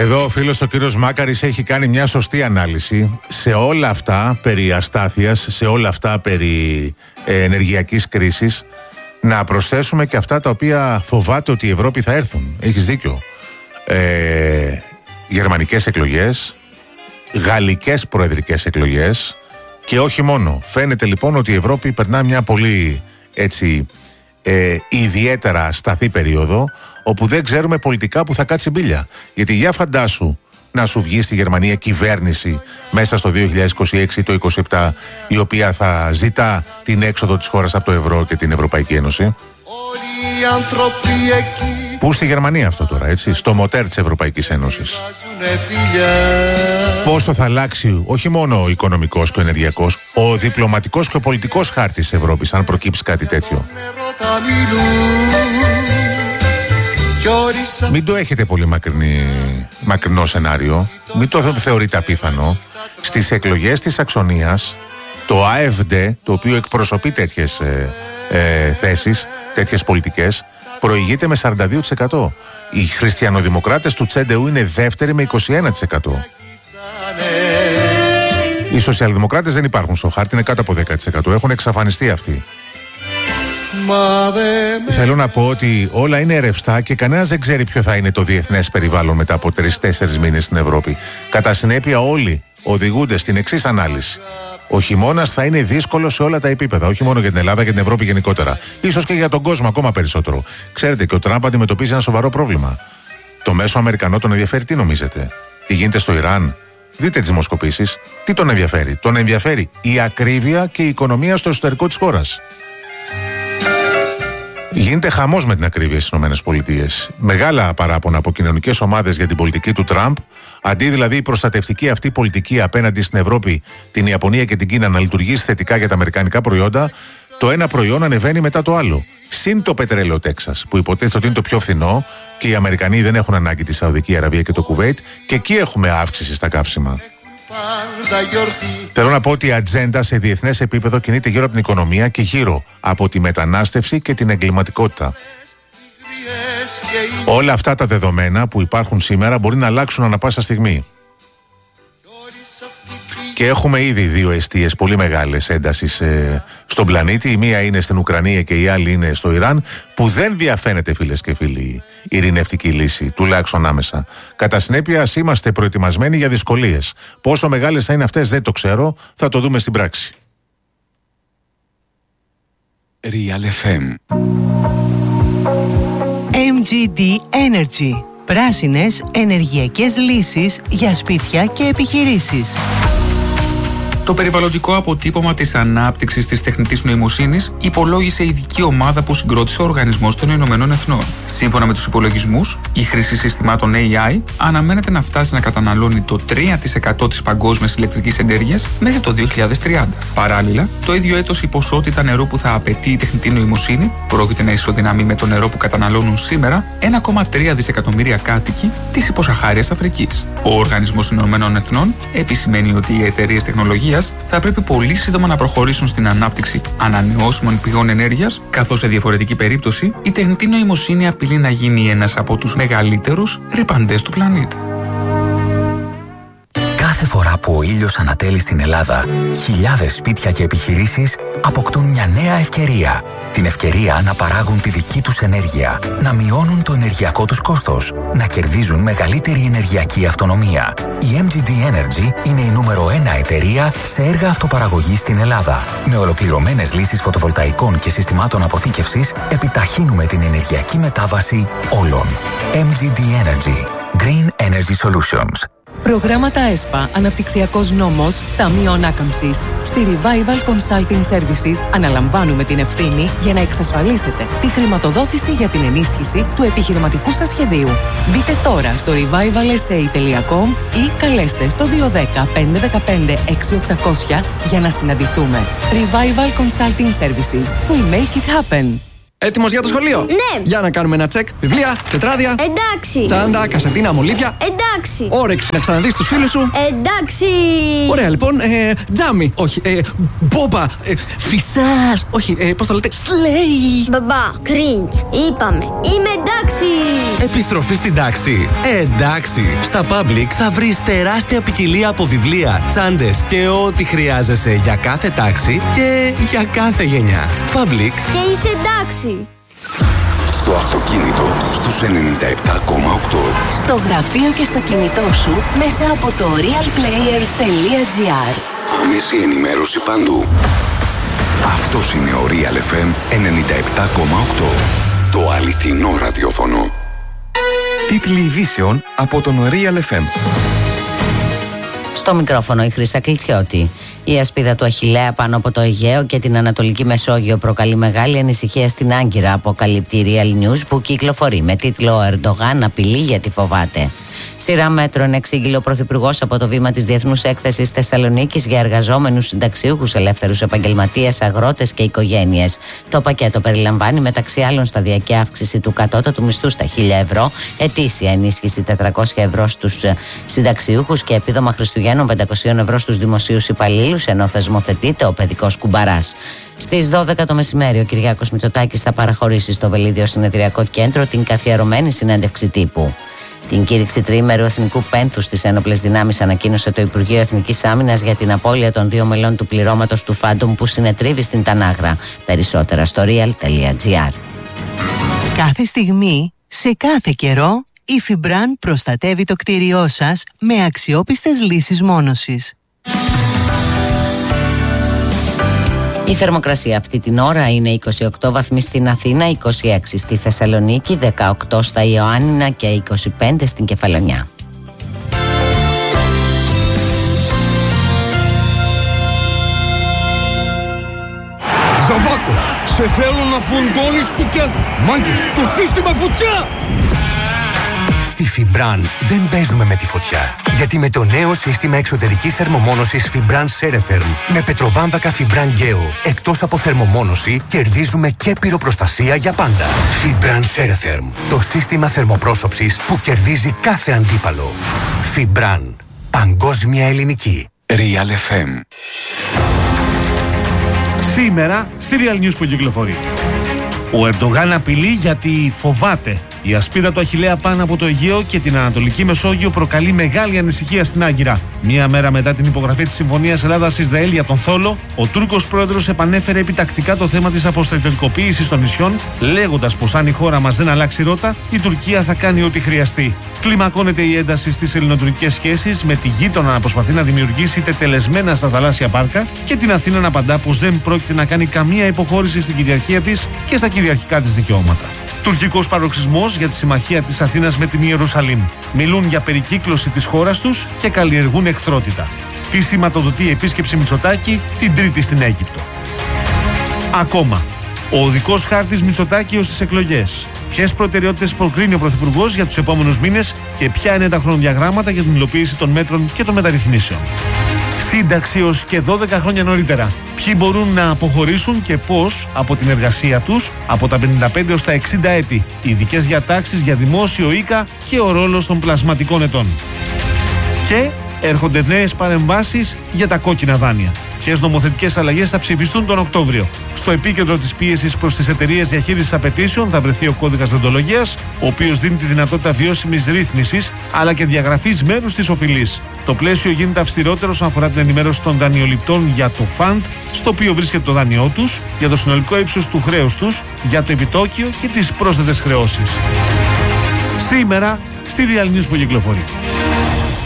Εδώ ο φίλος ο κύριος Μάκαρης έχει κάνει μια σωστή ανάλυση σε όλα αυτά περί αστάθειας, σε όλα αυτά περί ενεργειακής κρίσης. Να προσθέσουμε και αυτά τα οποία φοβάται ότι η Ευρώπη θα έρθουν. Έχεις δίκιο. Γερμανικές εκλογές, γαλλικές προεδρικές εκλογές και όχι μόνο. Φαίνεται λοιπόν ότι η Ευρώπη περνά μια πολύ έτσι ιδιαίτερα σταθή περίοδο, όπου δεν ξέρουμε πολιτικά που θα κάτσει μπίλια. Γιατί για φαντάσου να σου βγει στη Γερμανία κυβέρνηση μέσα στο 2026 ή το 2027, η οποία θα ζητά την έξοδο της χώρας από το ευρώ και την Ευρωπαϊκή Ένωση. Πού στη Γερμανία αυτό τώρα, έτσι, στο μοτέρ της Ευρωπαϊκής Ένωσης. Πόσο θα αλλάξει όχι μόνο ο οικονομικός και ο ενεργειακός, ο διπλωματικός και ο πολιτικός χάρτης της Ευρώπης, αν προκύψει κάτι τέτοιο. Μην το έχετε πολύ μακρινό σενάριο, μην το θεωρείτε απίθανο. Στις εκλογές της Σαξονίας, το AfD, το οποίο εκπροσωπεί τέτοιες θέσεις, τέτοιες πολιτικές, προηγείται με 42%. Οι χριστιανοδημοκράτες του CDU είναι δεύτεροι με 21%. Οι σοσιαλδημοκράτες δεν υπάρχουν στο χάρτη, είναι κάτω από 10%. Έχουν εξαφανιστεί αυτοί. Θέλω να πω ότι όλα είναι ρευστά και κανένας δεν ξέρει ποιο θα είναι το διεθνές περιβάλλον μετά από 3-4 μήνες στην Ευρώπη. Κατά συνέπεια όλοι οδηγούνται στην εξής ανάλυση. Ο χειμώνας θα είναι δύσκολο σε όλα τα επίπεδα, όχι μόνο για την Ελλάδα και την Ευρώπη γενικότερα. Ίσως και για τον κόσμο ακόμα περισσότερο. Ξέρετε, και ο Τραμπ αντιμετωπίζει ένα σοβαρό πρόβλημα. Το μέσο Αμερικανό τον ενδιαφέρει, τι νομίζετε? Τι γίνεται στο Ιράν? Δείτε τις δημοσκοπήσεις. Τι τον ενδιαφέρει? Τον ενδιαφέρει η ακρίβεια και η οικονομία στο εσωτερικό της χώρας. Γίνεται χαμός με την ακρίβεια στις ΗΠΑ. Μεγάλα παράπονα από κοινωνικές ομάδες για την πολιτική του Τραμπ, αντί δηλαδή η προστατευτική αυτή πολιτική απέναντι στην Ευρώπη, την Ιαπωνία και την Κίνα να λειτουργήσει θετικά για τα αμερικανικά προϊόντα, το ένα προϊόν ανεβαίνει μετά το άλλο. Συν το πετρέλαιο Τέξας, που υποτίθεται ότι είναι το πιο φθηνό και οι Αμερικανοί δεν έχουν ανάγκη τη Σαουδική Αραβία και το Κουβέιτ, και εκεί έχουμε αύξηση στα καύσιμα. Θέλω να πω ότι η ατζέντα σε διεθνές επίπεδο κινείται γύρω από την οικονομία και γύρω από τη μετανάστευση και την εγκληματικότητα. Όλα αυτά τα δεδομένα που υπάρχουν σήμερα μπορεί να αλλάξουν ανά πάσα στιγμή. Και έχουμε ήδη δύο εστίες πολύ μεγάλες έντασης στον πλανήτη. Η μία είναι στην Ουκρανία και η άλλη είναι στο Ιράν, που δεν διαφαίνεται, φίλες και φίλοι, η ειρηνευτική λύση, τουλάχιστον άμεσα. Κατά συνέπεια, ας είμαστε προετοιμασμένοι για δυσκολίες. Πόσο μεγάλες θα είναι αυτές δεν το ξέρω, θα το δούμε στην πράξη. Real FM. MGD Energy. Πράσινες ενεργειακές λύσεις για σπίτια και επιχειρήσεις. Το περιβαλλοντικό αποτύπωμα της ανάπτυξης της τεχνητής νοημοσύνης υπολόγισε ειδική ομάδα που συγκρότησε ο Οργανισμός των Ηνωμένων Εθνών. Σύμφωνα με τους υπολογισμούς, η χρήση συστημάτων AI αναμένεται να φτάσει να καταναλώνει το 3% της παγκόσμιας ηλεκτρικής ενέργειας μέχρι το 2030. Παράλληλα, το ίδιο έτος η ποσότητα νερού που θα απαιτεί η τεχνητή νοημοσύνη πρόκειται να ισοδυναμεί με το νερό που καταναλώνουν σήμερα 1,3 δισεκατομμύρια κάτοικοι της υποσαχάριας Αφρικής. Ο Οργανισμός των Ηνωμένων Εθνών επισημαίνει ότι οι εταιρείες τεχνολογίας θα πρέπει πολύ σύντομα να προχωρήσουν στην ανάπτυξη ανανεώσιμων πηγών ενέργειας, καθώς σε διαφορετική περίπτωση η τεχνητή νοημοσύνη απειλεί να γίνει ένας από τους μεγαλύτερους ρυπαντές του πλανήτη. Κάθε φορά που ο ήλιος ανατέλει στην Ελλάδα, χιλιάδες σπίτια και επιχειρήσεις αποκτούν μια νέα ευκαιρία. Την ευκαιρία να παράγουν τη δική τους ενέργεια, να μειώνουν το ενεργειακό τους κόστος, να κερδίζουν μεγαλύτερη ενεργειακή αυτονομία. Η MGD Energy είναι η νούμερο 1 εταιρεία σε έργα αυτοπαραγωγής στην Ελλάδα. Με ολοκληρωμένες λύσεις φωτοβολταϊκών και συστημάτων αποθήκευσης, επιταχύνουμε την ενεργειακή μετάβαση όλων. MGD Energy. Green Energy Solutions. Προγράμματα ΕΣΠΑ, Αναπτυξιακός Νόμος, Ταμείο Ανάκαμψης. Στη Revival Consulting Services αναλαμβάνουμε την ευθύνη για να εξασφαλίσετε τη χρηματοδότηση για την ενίσχυση του επιχειρηματικού σας σχεδίου. Μπείτε τώρα στο revivalsa.com ή καλέστε στο 210 515 6800 για να συναντηθούμε. Revival Consulting Services. We make it happen. Έτοιμος για το σχολείο? Ναι. Για να κάνουμε ένα τσεκ. Βιβλία, τετράδια. Εντάξει. Τσάντα, κασετίνα, μολύβια. Εντάξει. Όρεξη να ξαναδείς τους φίλους σου. Εντάξει. Ωραία, λοιπόν. Τζάμι. Όχι. Μπόμπα. Φυσάς. Όχι. Πώς το λέτε? Σλέι. Μπαμπά, cringe. Είπαμε. Είμαι εντάξει. Επιστροφή στην τάξη. Εντάξει. Στα Public θα βρεις τεράστια ποικιλία από βιβλία, τσάντες και ό,τι χρειάζεσαι για κάθε τάξη και για κάθε γενιά. Public. Και είσαι εντάξει. Στο αυτοκίνητο στους 97,8. Στο γραφείο και στο κινητό σου μέσα από το realplayer.gr. Άμεση ενημέρωση παντού. Αυτός είναι ο Real FM 97,8. Το αληθινό ραδιόφωνο. Τίτλοι ειδήσεων από τον Real FM. Στο μικρόφωνο η Χρύσα Κλητσιώτη. Η ασπίδα του Αχιλλέα πάνω από το Αιγαίο και την Ανατολική Μεσόγειο προκαλεί μεγάλη ανησυχία στην Άγκυρα, αποκαλύπτει η Real News που κυκλοφορεί με τίτλο «Ο Ερντογάν απειλεί γιατί φοβάται». Σειρά μέτρων εξήγηλε ο Πρωθυπουργός από το βήμα της Διεθνούς Έκθεσης Θεσσαλονίκης για εργαζόμενους, συνταξιούχους, ελεύθερους επαγγελματίες, αγρότες και οικογένειες. Το πακέτο περιλαμβάνει μεταξύ άλλων σταδιακή αύξηση του κατώτατου μισθού στα 1.000 ευρώ, ετήσια ενίσχυση 400 ευρώ στους συνταξιούχους και επίδομα Χριστουγέννων 500 ευρώ στους δημοσίους υπαλλήλους, ενώ θεσμοθετείται ο παιδικός κουμπαράς. Στις 12 το μεσημέρι ο Κυριάκος Μητσοτάκης θα παραχωρήσει στο Βελίδιο Συνεδριακό Κέντρο την καθιερωμένη συνέντευξη τύπου. Την κήρυξη τριήμερου εθνικού πένθου στις ένοπλες δυνάμεις ανακοίνωσε το Υπουργείο Εθνικής Άμυνας για την απώλεια των 2 μελών του πληρώματος του Φάντομ που συνετρίβει στην Τανάγρα. Περισσότερα στο real.gr. Κάθε στιγμή, σε κάθε καιρό, η Φιμπραν προστατεύει το κτίριό σας με αξιόπιστες λύσεις μόνωσης. Η θερμοκρασία αυτή την ώρα είναι 28 βαθμοί στην Αθήνα, 26 στη Θεσσαλονίκη, 18 στα Ιωάννινα και 25 στην Κεφαλονιά. Ζαβάκο, σε θέλω να φουντώνεις του κέντρου. Μάγκες, το σύστημα φωτιά! Στη Φιμπραν δεν παίζουμε με τη φωτιά. Γιατί με το νέο σύστημα εξωτερικής θερμομόνωσης Fibran Ceretherm με πετροβάμβακα Fibran Geo, εκτός από θερμομόνωση, κερδίζουμε και πυροπροστασία για πάντα. Fibran Ceretherm, το σύστημα θερμοπρόσωψης που κερδίζει κάθε αντίπαλο. Fibran, παγκόσμια ελληνική. Real FM. Σήμερα στη Real News που κυκλοφορεί. Ο Ερντογάν απειλεί γιατί φοβάται. Η ασπίδα του Αχιλλέα πάνω από το Αιγαίο και την Ανατολική Μεσόγειο προκαλεί μεγάλη ανησυχία στην Άγκυρα. Μία μέρα μετά την υπογραφή της Συμφωνίας Ελλάδας-Ισραήλ για τον Θόλο, ο Τούρκος πρόεδρος επανέφερε επιτακτικά το θέμα της αποστρατιωτικοποίησης των νησιών, λέγοντας πως αν η χώρα μας δεν αλλάξει ρότα, η Τουρκία θα κάνει ό,τι χρειαστεί. Κλιμακώνεται η ένταση στις ελληνοτουρκικές σχέσεις, με τη γείτονα να προσπαθεί να δημιουργήσει τετελεσμένα στα θαλάσσια πάρκα και την Αθήνα να απαντά πως δεν πρόκειται να κάνει καμία υποχώρηση στην κυριαρχία της και στα κυριαρχικά της δικαιώματα. Τουρκικός παροξισμός για τη συμμαχία της Αθήνας με την Ιερουσαλήμ. Μιλούν για περικύκλωση της χώρας τους και καλλιεργούν εχθρότητα. Τι σηματοδοτεί η επίσκεψη Μητσοτάκη την Τρίτη στην Αίγυπτο. Ακόμα, ο οδικός χάρτης Μητσοτάκη ως τις εκλογές. Ποιες προτεραιότητες προκρίνει ο Πρωθυπουργός για τους επόμενους μήνες και ποια είναι τα χρονοδιαγράμματα για την υλοποίηση των μέτρων και των μεταρρυθμίσεων. Σύνταξη ως και 12 χρόνια νωρίτερα. Ποιοι μπορούν να αποχωρήσουν και πώς από την εργασία τους από τα 55 έως τα 60 έτη. Ειδικές διατάξεις για δημόσιο οίκα και ο ρόλος των πλασματικών ετών. Και έρχονται νέες παρεμβάσεις για τα κόκκινα δάνεια. Ποιες νομοθετικές αλλαγές θα ψηφιστούν τον Οκτώβριο. Στο επίκεντρο της πίεσης προς τις εταιρείες διαχείρισης απαιτήσεων θα βρεθεί ο κώδικας δεοντολογίας, ο οποίος δίνει τη δυνατότητα βιώσιμης ρύθμισης αλλά και διαγραφής μέρους της οφειλής. Το πλαίσιο γίνεται αυστηρότερο όσον αφορά την ενημέρωση των δανειοληπτών για το φαντ, στο οποίο βρίσκεται το δάνειό τους, για το συνολικό ύψος του χρέους τους, για το επιτόκιο και τις πρόσθετες χρεώσεις. Σήμερα στη Real News που κυκλοφορεί.